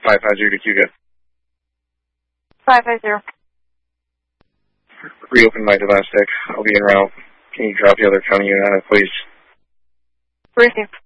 550 to Cuga. 550. Reopen my domestic. I'll be en route. Can you drop the other county unit on it, please? Received.